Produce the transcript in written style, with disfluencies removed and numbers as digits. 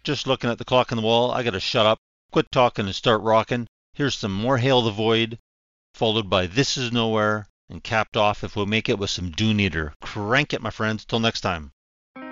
just looking at the clock on the wall. I gotta shut up, quit talking, and start rocking. Here's some more Hail the Void, followed by This Is Nowhere, and capped off, if we'll make it, with some Dune Eater. Crank it, my friends. Till next time.